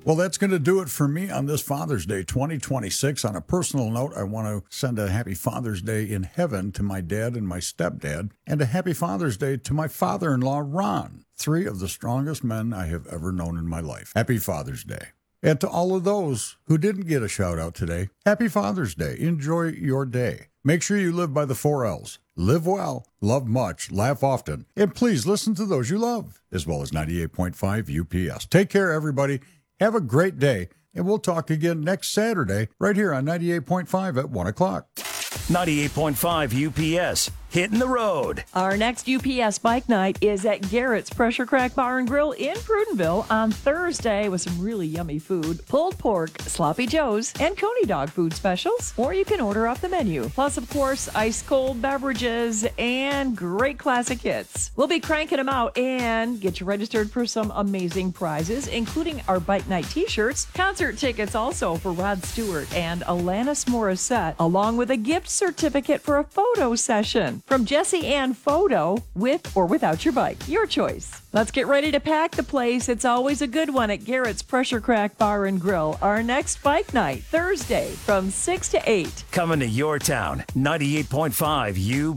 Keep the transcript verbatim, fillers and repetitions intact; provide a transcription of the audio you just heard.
Well, that's going to do it for me on this Father's Day twenty twenty-six. On a personal note, I want to send a happy Father's Day in heaven to my dad and my stepdad, and a happy Father's Day to my father-in-law, Ron, three of the strongest men I have ever known in my life. Happy Father's Day. And to all of those who didn't get a shout out today, happy Father's Day. Enjoy your day. Make sure you live by the four L's. Live well, love much, laugh often, and please listen to those you love, as well as ninety-eight point five U P S. Take care, everybody. Have a great day, and we'll talk again next Saturday right here on ninety-eight point five at one o'clock. ninety-eight point five U P S, hitting the road. Our next U P S Bike Night is at Garrett's Pressure Crack Bar and Grill in Prudenville on Thursday with some really yummy food, pulled pork, sloppy joes, and coney dog food specials. Or you can order off the menu. Plus, of course, ice-cold beverages and great classic hits. We'll be cranking them out and get you registered for some amazing prizes, including our Bike Night t-shirts, concert tickets also for Rod Stewart and Alanis Morissette, along with a gift certificate for a photo session from Jesse Ann Photo, with or without your bike. Your choice. Let's get ready to pack the place. It's always a good one at Garrett's Pressure Crack Bar and Grill. Our next Bike Night, Thursday from six to eight. Coming to your town, ninety-eight point five U